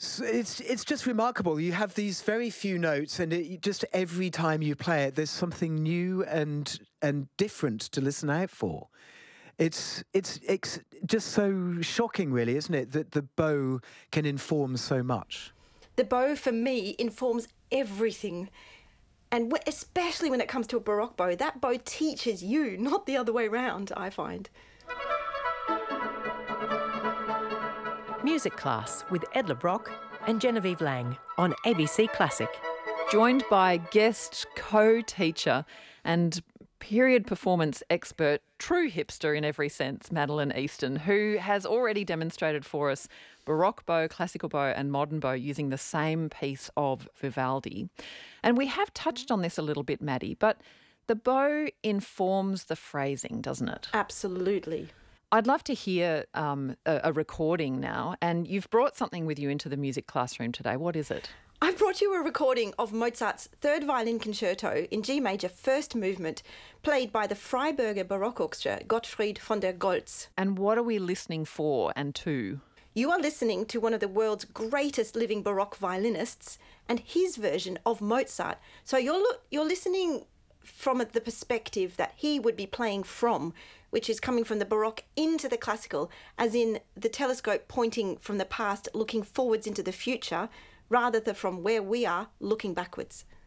So it's just remarkable. You have these very few notes, and just every time you play it, there's something new and different to listen out for. It's just so shocking, really, isn't it, that the bow can inform so much. The bow, for me, informs everything. And especially when it comes to a Baroque bow, that bow teaches you, not the other way round, I find. Music Class with Edla Brock and Genevieve Lang on ABC Classic. Joined by guest co-teacher and period performance expert, true hipster in every sense, Madeline Easton, who has already demonstrated for us Baroque bow, classical bow and modern bow using the same piece of Vivaldi. And we have touched on this a little bit, Maddie, but the bow informs the phrasing, doesn't it? Absolutely. I'd love to hear a recording now, and you've brought something with you into the music classroom today. What is it? I've brought you a recording of Mozart's Third Violin Concerto in G major, first movement, played by the Freiburger Baroque Orchestra, Gottfried von der Goltz. And what are we listening for and to? You are listening to one of the world's greatest living Baroque violinists and his version of Mozart. So you're listening from the perspective that he would be playing from, which is coming from the Baroque into the classical, as in the telescope pointing from the past, looking forwards into the future, rather than from where we are looking backwards.